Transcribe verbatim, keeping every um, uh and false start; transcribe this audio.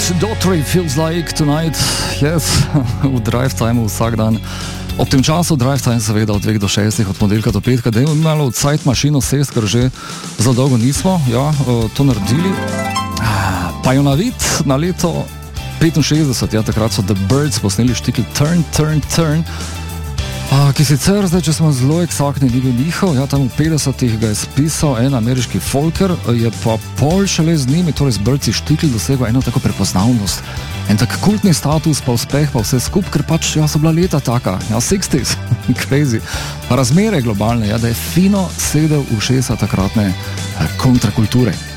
Daughtry feels like tonight, yes, v drive timeu vsak dan. Ob tem času drive time seveda od dveh do šestih, od ponedeljka do petka, da je malo v cajt mašino sest, ker že zelo dolgo nismo, ja, to naredili. Pa jo na vid na leto petinšestdeset, ja, takrat so The Birds posneli štikl Turn, Turn, Turn, a, ki sicer, zdaj, če smo zelo eksaktni, ni bil njihov, ja, tam v petdesetih ga je spisal en ameriški folker, je pa pol šele z njimi, torej z Birdsi štikl dosegel eno tako prepoznavnost, en tak kultni status, pa uspeh, pa vse skup, ker pač, ja, so bila leta taka, ja, šestdeseta, crazy, razmere globalne, ja, da je fino sedel v šesa takratne kontrakulture.